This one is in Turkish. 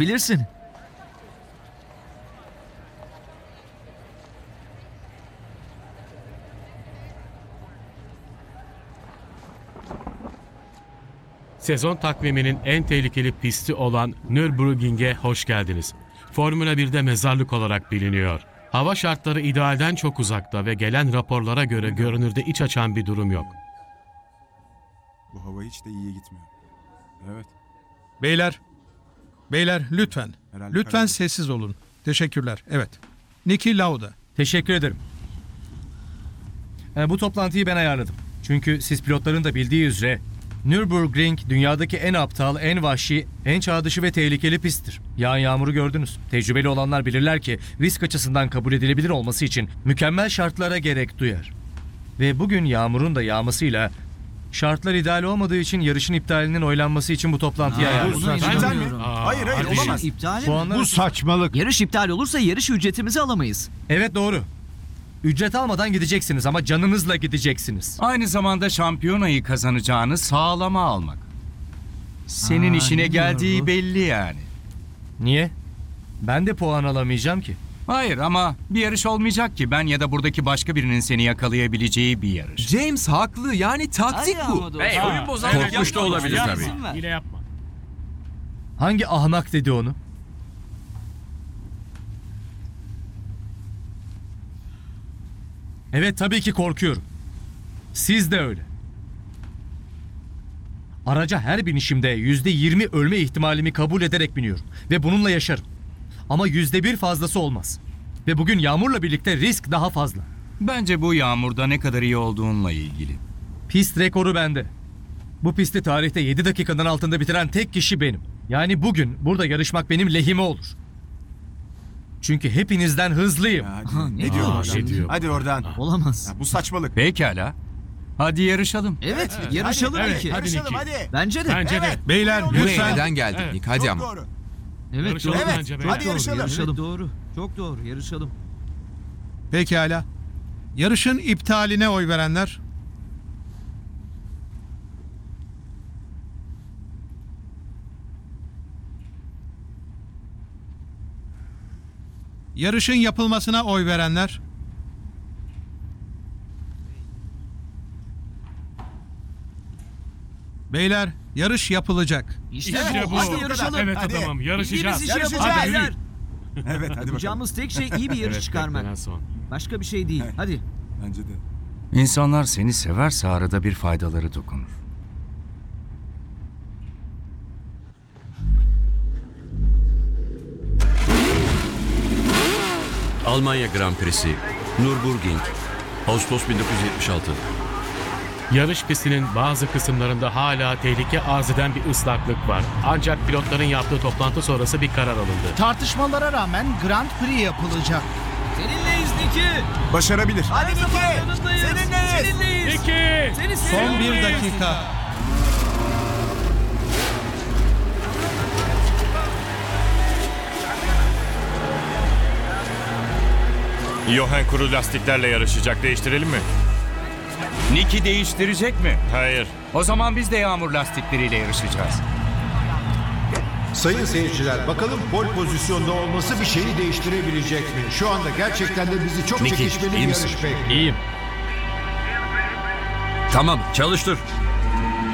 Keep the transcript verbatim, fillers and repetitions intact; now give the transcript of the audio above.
bilirsin. Sezon takviminin en tehlikeli pisti olan Nürburgring'e hoş geldiniz. Formula birde mezarlık olarak biliniyor. Hava şartları idealden çok uzakta ve gelen raporlara göre görünürde iç açan bir durum yok. Bu hava hiç de iyiye gitmiyor. Evet. Beyler, beyler lütfen, Herhalde lütfen karar- sessiz olun. Teşekkürler, evet. Niki Lauda. Teşekkür ederim. E, bu toplantıyı ben ayarladım. Çünkü siz pilotların da bildiği üzere Nürburgring dünyadaki en aptal, en vahşi, en çağ dışı ve tehlikeli pisttir. Yağan yağmuru gördünüz. Tecrübeli olanlar bilirler ki risk açısından kabul edilebilir olması için mükemmel şartlara gerek duyar. Ve bugün yağmurun da yağmasıyla şartlar ideal olmadığı için yarışın iptalinin oylanması için bu toplantıyı ayarladım. Buna Sen mi? inanamıyorum. Hayır hayır Hadi. olamaz. İptal mi? Puanlar- Bu saçmalık. Yarış iptal olursa yarış ücretimizi alamayız. Evet doğru. Ücret almadan gideceksiniz ama canınızla gideceksiniz. Aynı zamanda şampiyonayı kazanacağını sağlama almak. Senin Aa, işine ne diyor geldiği bu? belli yani. Niye? Ben de puan alamayacağım ki. Hayır ama bir yarış olmayacak ki ben ya da buradaki başka birinin seni yakalayabileceği bir yarış. James haklı. Yani taktik bu. Hey, oyun bozan Korkmuş da olabilir Yapma, tabii. Hile yapma. Hangi ahmak dedi onu? Evet tabii ki korkuyorum. Siz de öyle. Araca her binişimde yüzde yirmi ölme ihtimalimi kabul ederek biniyorum. Ve bununla yaşarım. Ama yüzde bir fazlası olmaz. Ve bugün yağmurla birlikte risk daha fazla. Bence bu yağmurda ne kadar iyi olduğunla ilgili. Pist rekoru bende. Bu pisti tarihte yedi dakikanın altında bitiren tek kişi benim. Yani bugün burada yarışmak benim lehime olur. Çünkü hepinizden hızlıyım. Ya hadi. Ha, ne, ne diyor diyor oradan? ne diyor? Hadi oradan. Olamaz. Ya bu saçmalık. Pekala. Hadi yarışalım. Evet, yarışalım hadi, Niki. hadi. Yarışalım Niki. hadi. Bence de. Bence de. Evet. Beyler Buraya Buraya lütfen. neden geldik Evet. Nick? Hadi Çok ama. doğru. Evet, Yarışalım doğru. bence. Evet, Çok hadi doğru. yarışalım. Yarışalım. Doğru. Çok doğru. Yarışalım. Pekala. Yarışın iptaline oy verenler. Yarışın yapılmasına oy verenler. Beyler, yarış yapılacak. İşte İşte bu. bu. Hadi yarışalım. Evet Hadi. adamım yarışacağız. İyi bir iş Yarışacağız. yapacağız. Hadi. Beyler. Evet hadi bakalım. Yapacağımız tek şey iyi bir yarış Evet, çıkarmak. beklenen son. Başka bir şey değil. Hadi. Bence de. İnsanlar seni severse arada bir faydaları dokunur. Almanya Grand Prix'si, Nürburgring, Ağustos bin dokuz yüz yetmiş altı. Yarış pistinin bazı kısımlarında hala tehlike arz eden bir ıslaklık var. Ancak pilotların yaptığı toplantı sonrası bir karar alındı. Tartışmalara rağmen Grand Prix yapılacak. Seninleyiz Niki. Başarabilir. Hadi Niki. Seninleyiz. Seninleyiz. İki. Seni Son seviyorum. bir dakika. Johan kuru lastiklerle yarışacak. Değiştirelim mi? Nick'i değiştirecek mi? Hayır. O zaman biz de yağmur lastikleriyle yarışacağız. Sayın seyirciler, bakalım pol pozisyonda olması bir şeyi değiştirebilecek mi? Şu anda gerçekten de bizi çok Nicky, çekişmeli bir iyi yarış misin? bekliyor. İyiyim. Tamam, çalıştır.